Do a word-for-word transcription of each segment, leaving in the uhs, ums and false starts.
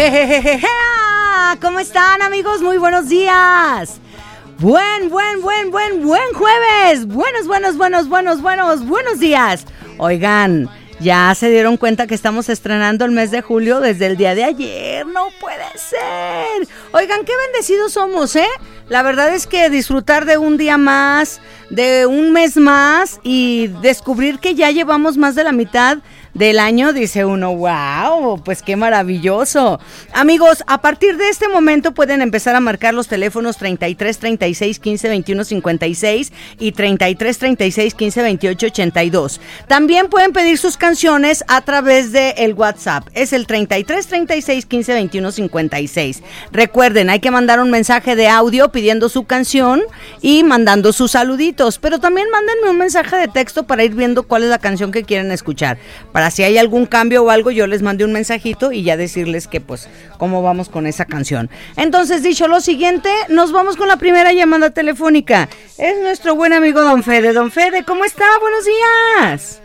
¡Ejejeje! ¿Cómo están, amigos? Muy buenos días. Buen, buen, buen, buen, buen jueves. Buenos, buenos, buenos, buenos, buenos, buenos días. Oigan, ya se dieron cuenta que estamos estrenando el mes de julio desde el día de ayer. No puede ser. Oigan, qué bendecidos somos, ¿eh? La verdad es que disfrutar de un día más, de un mes más y descubrir que ya llevamos más de la mitad del año, dice uno, wow, pues qué maravilloso. Amigos, a partir de este momento pueden empezar a marcar los teléfonos treinta y tres, treinta y seis, quince, veintiuno, cincuenta y seis y treinta y tres, treinta y seis, quince, veintiocho, ochenta y dos. También pueden pedir sus canciones a través de el WhatsApp. Es el treinta y tres, treinta y seis, quince, veintiuno, cincuenta y seis. Recuerden, hay que mandar un mensaje de audio pidiendo su canción y mandando sus saluditos, pero también mándenme un mensaje de texto para ir viendo cuál es la canción que quieren escuchar. Para si hay algún cambio o algo, yo les mandé un mensajito y ya decirles que pues cómo vamos con esa canción. Entonces, dicho lo siguiente, nos vamos con la primera llamada telefónica. Es nuestro buen amigo Don Fede. Don Fede, ¿cómo está? Buenos días.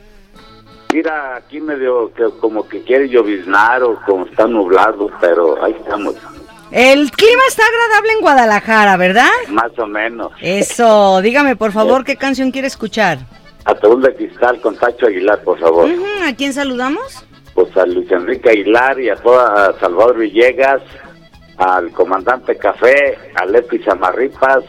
Mira, aquí medio que como que quiere lloviznar o como está nublado, pero ahí estamos. El clima está agradable en Guadalajara, ¿verdad? Más o menos. Eso, dígame por favor, ¿qué canción quiere escuchar? Ataúd de Cristal con Tacho Aguilar, por favor. Uh-huh. ¿A quién saludamos? Pues a Luis Enrique Aguilar y a toda a Salvador Villegas, al comandante Café, a Leti Zamarripas,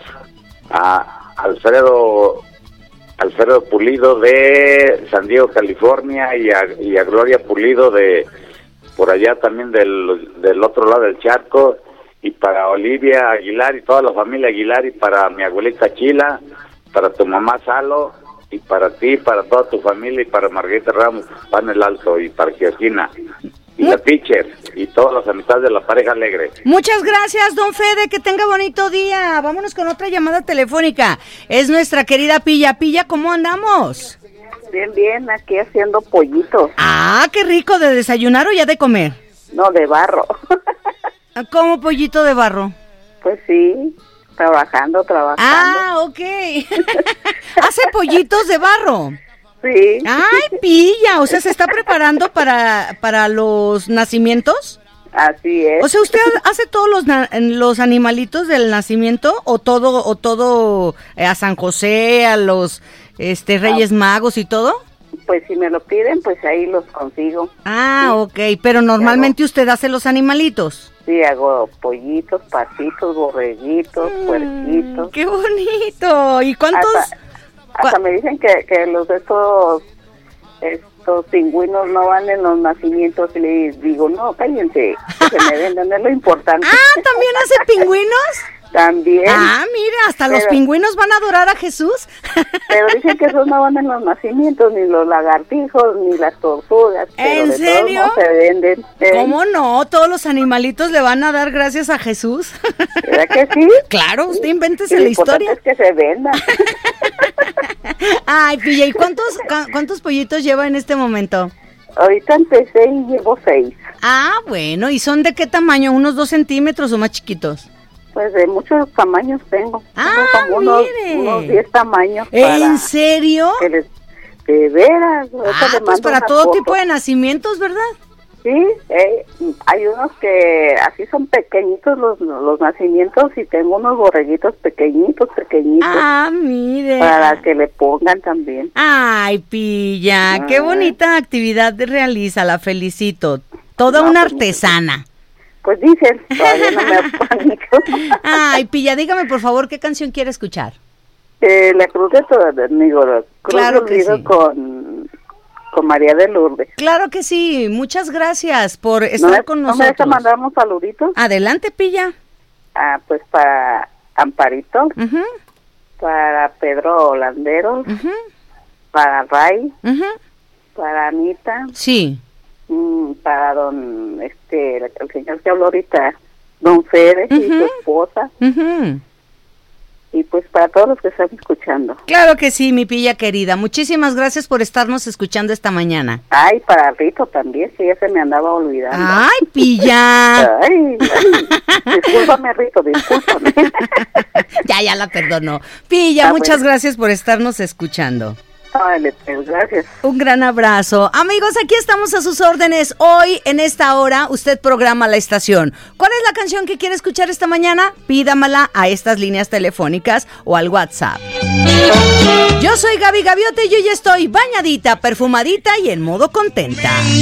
a Alfredo Alfredo Pulido de San Diego, California, y a, y a Gloria Pulido de por allá también del, del otro lado del charco, y para Olivia Aguilar y toda la familia Aguilar, y para mi abuelita Chila, para tu mamá Salo, y para ti, para toda tu familia, y para Margarita Ramos, Panel Alto, y para Georgina, y la teacher, y todas las amistades de la pareja alegre. Muchas gracias, don Fede, que tenga bonito día. Vámonos con otra llamada telefónica. Es nuestra querida Pilla. Pilla, ¿cómo andamos? Bien, bien, aquí haciendo pollitos. Ah, qué rico, ¿de desayunar o ya de comer? No, de barro. ¿Cómo pollito de barro? Pues sí, trabajando, trabajando. Ah, ok. ¿Hace pollitos de barro? Sí. Ay, Pilla, o sea, ¿se está preparando para, para los nacimientos? Así es. O sea, ¿usted hace todos los na- los animalitos del nacimiento o todo o todo eh, a San José, a los este Reyes ah, Magos y todo? Pues si me lo piden, pues ahí los consigo. Ah, sí. Ok, pero normalmente usted hace los animalitos. Sí, hago pollitos, pasitos, borreguitos, mm, puerquitos. ¡Qué bonito! ¿Y cuántos? Hasta, hasta me dicen que, que los de estos, estos pingüinos no van en los nacimientos, y les digo, no, cállense, que se me vendan, es lo importante. Ah, ¿también hace pingüinos? También. Ah, mira, hasta pero, los pingüinos van a adorar a Jesús. Pero dicen que esos no van en los nacimientos, ni los lagartijos, ni las tortugas. ¿En pero de serio? Todos no se venden. ¿Eh? ¿Cómo no? Todos los animalitos le van a dar gracias a Jesús. ¿Verdad que sí? Claro, usted invéntese sí, la historia. Es que se vendan. Ay, Pilla, ¿y cuántos, cuántos pollitos lleva en este momento? Ahorita empecé y llevo seis. Ah, bueno, ¿y son de qué tamaño? ¿Unos dos centímetros o más chiquitos? Pues de muchos tamaños tengo. Ah, tengo como mire. Unos, unos diez tamaños. ¿En serio? Que les, de veras. Ah, pues para todo foto. Tipo de nacimientos, ¿verdad? Sí, eh, hay unos que así son pequeñitos los, los nacimientos, y tengo unos borreguitos pequeñitos, pequeñitos. Ah, mire. Para que le pongan también. Ay, Pilla, ah. Qué bonita actividad realiza, la felicito. Toda no, una pues, artesana. Pues dicen, todavía no me apanico. Ay, Pilla, dígame por favor, ¿qué canción quiere escuchar? Eh, la Cruz de Tornigoro. Claro que sí. Con, con María de Lourdes. Claro que sí, muchas gracias por estar ¿No me, con ¿no nosotros. ¿No me deja mandar unos saluditos? Adelante, Pilla. Ah, pues para Amparito, uh-huh. para Pedro Holandero, uh-huh. para Ray, uh-huh. para Anita. Sí. Para don, este, el señor que habló ahorita, don Fede uh-huh. y su esposa, uh-huh. y pues para todos los que están escuchando. Claro que sí, mi Pilla querida, muchísimas gracias por estarnos escuchando esta mañana. Ay, para Rito también, que ya se me andaba olvidando. Ay, Pilla. Ay, ay, discúlpame, Rito, discúlpame. Ya, ya la perdonó. Pilla, ah, muchas bueno. gracias por estarnos escuchando. Vale, pues gracias. Un gran abrazo. Amigos, aquí estamos a sus órdenes. Hoy, en esta hora, usted programa la estación. ¿Cuál es la canción que quiere escuchar esta mañana? Pídamela a estas líneas telefónicas o al WhatsApp. Yo soy Gaby Gaviote y yo ya estoy bañadita, perfumadita y en modo contenta.